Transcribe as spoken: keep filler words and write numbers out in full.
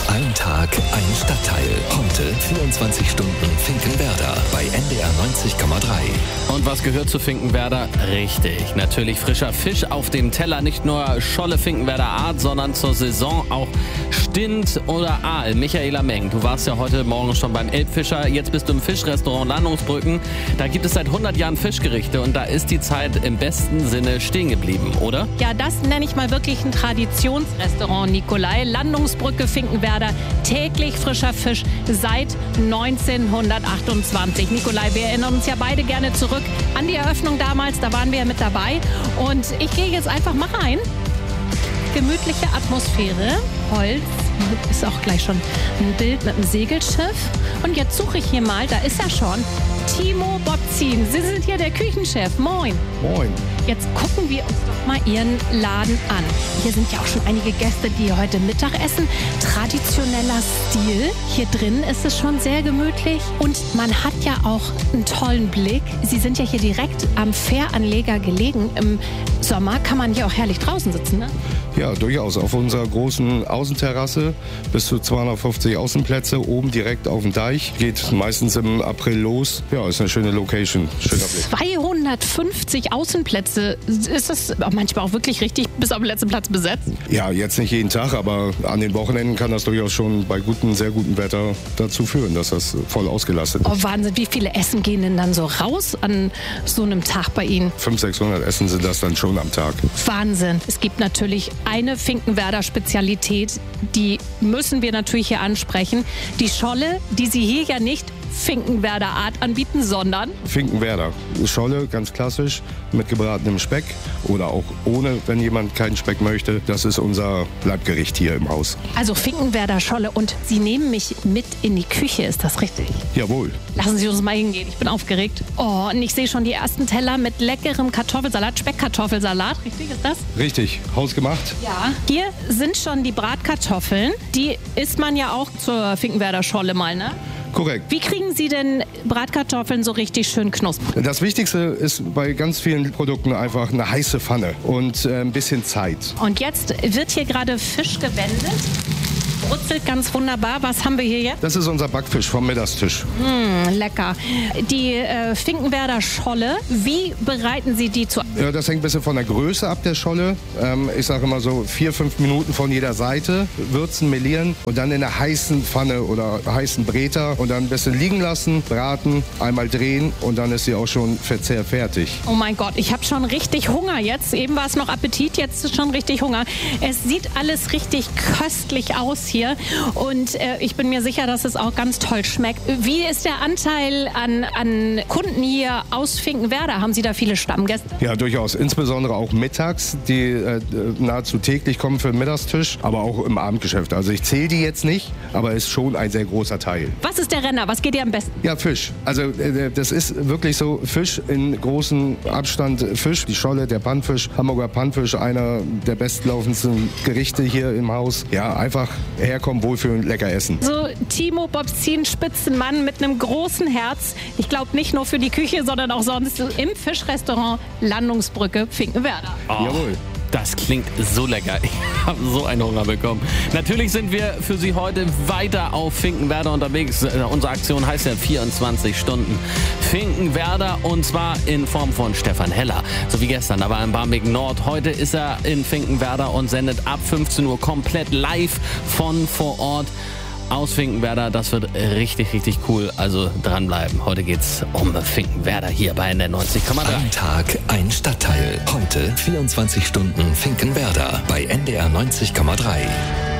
Ein Tag, ein Stadtteil. Heute vierundzwanzig Stunden Finkenwerder bei N D R neunzig Komma drei. Und was gehört zu Finkenwerder? Richtig, natürlich frischer Fisch auf dem Teller. Nicht nur Scholle Finkenwerder Art, sondern zur Saison auch Stint oder Aal. Michaela Meng, du warst ja heute Morgen schon beim Elbfischer. Jetzt bist du im Fischrestaurant Landungsbrücken. Da gibt es seit hundert Jahren Fischgerichte und da ist die Zeit im besten Sinne stehen geblieben, oder? Ja, das nenne ich mal wirklich ein Traditionsrestaurant, Nikolai. Landungsbrücke, Finkenwerder, täglich frischer Fisch seit neunzehnhundertachtundzwanzig. Nikolai, wir erinnern uns ja beide gerne zurück an die Eröffnung damals, da waren wir ja mit dabei. Und ich gehe jetzt einfach mal rein. Gemütliche Atmosphäre, Holz, ist auch gleich schon ein Bild mit einem Segelschiff. Und jetzt suche ich hier mal, da ist er schon, Timo Bobzin. Sie sind hier der Küchenchef. Moin. Moin. Jetzt gucken wir uns doch mal Ihren Laden an. Hier sind ja auch schon einige Gäste, die heute Mittag essen. Traditioneller Stil. Hier drin ist es schon sehr gemütlich. Und man hat ja auch einen tollen Blick. Sie sind ja hier direkt am Fähranleger gelegen. Im Sommer kann man hier auch herrlich draußen sitzen, ne? Ja, durchaus. Auf unserer großen Außenterrasse bis zu zweihundertfünfzig Außenplätze, oben direkt auf dem Deich. Geht meistens im April los. Ja, ist eine schöne Location, schöner Blick. zweihundertfünfzig Außenplätze. Ist das manchmal auch wirklich richtig bis auf den letzten Platz besetzt? Ja, jetzt nicht jeden Tag, aber an den Wochenenden kann das durchaus schon bei gutem, sehr gutem Wetter dazu führen, dass das voll ausgelastet ist. Oh, Wahnsinn. Wie viele Essen gehen denn dann so raus an so einem Tag bei Ihnen? fünfhundert, sechshundert Essen sind das dann schon am Tag. Wahnsinn. Es gibt natürlich eine Finkenwerder Spezialität, die müssen wir natürlich hier ansprechen. Die Scholle, die Sie hier ja nicht Finkenwerder Art anbieten, sondern Finkenwerder. Scholle, ganz klassisch, mit gebratenem Speck oder auch ohne, wenn jemand keinen Speck möchte. Das ist unser Leibgericht hier im Haus. Also Finkenwerder Scholle. Und Sie nehmen mich mit in die Küche, ist das richtig? Jawohl. Lassen Sie uns mal hingehen, ich bin aufgeregt. Oh, und ich sehe schon die ersten Teller mit leckerem Kartoffelsalat, Speckkartoffelsalat, richtig ist das? Richtig, hausgemacht. Ja. Hier sind schon die Bratkartoffeln. Die isst man ja auch zur Finkenwerder Scholle mal, ne? Korrekt. Wie kriegen Sie denn Bratkartoffeln so richtig schön knusprig? Das Wichtigste ist bei ganz vielen Produkten einfach eine heiße Pfanne und äh, ein bisschen Zeit. Und jetzt wird hier gerade Fisch gewendet. Brutzelt ganz wunderbar. Was haben wir hier jetzt? Das ist unser Backfisch vom Mittagstisch. Mmh, lecker. Die äh, Finkenwerder Scholle, wie bereiten Sie die zu? Ja, das hängt ein bisschen von der Größe ab der Scholle. Ähm, ich sage immer so vier, fünf Minuten von jeder Seite. Würzen, melieren und dann in einer heißen Pfanne oder heißen Breter und dann ein bisschen liegen lassen, braten, einmal drehen und dann ist sie auch schon verzehrfertig. Oh mein Gott, ich habe schon richtig Hunger jetzt. Eben war es noch Appetit, jetzt ist schon richtig Hunger. Es sieht alles richtig köstlich aus hier. Und äh, ich bin mir sicher, dass es auch ganz toll schmeckt. Wie ist der Anteil an, an Kunden hier aus Finkenwerder? Haben Sie da viele Stammgäste? Ja, durchaus. Insbesondere auch mittags, die äh, nahezu täglich kommen für den Mittagstisch, aber auch im Abendgeschäft. Also ich zähle die jetzt nicht, aber ist schon ein sehr großer Teil. Was ist der Renner? Was geht dir am besten? Ja, Fisch. Also äh, das ist wirklich so Fisch in großem Abstand. Fisch, die Scholle, der Pannfisch, Hamburger Pannfisch, einer der bestlaufendsten Gerichte hier im Haus. Ja, einfach herkommen, wohlfühlen, lecker essen. So Timo Bobzin, Spitzenmann mit einem großen Herz. Ich glaube nicht nur für die Küche, sondern auch sonst im Fischrestaurant Landungsbrücke Finkenwerder. Oh. Jawohl. Das klingt so lecker. Ich habe so einen Hunger bekommen. Natürlich sind wir für Sie heute weiter auf Finkenwerder unterwegs. Unsere Aktion heißt ja vierundzwanzig Stunden Finkenwerder und zwar in Form von Stefan Heller. So wie gestern, da war er in Barmbek Nord. Heute ist er in Finkenwerder und sendet ab fünfzehn Uhr komplett live von vor Ort aus Finkenwerder. Das wird richtig, richtig cool. Also dranbleiben. Heute geht's um Finkenwerder hier bei N D R neunzig Komma drei. Ein Tag, ein Stadtteil. Heute vierundzwanzig Stunden Finkenwerder bei N D R neunzig Komma drei.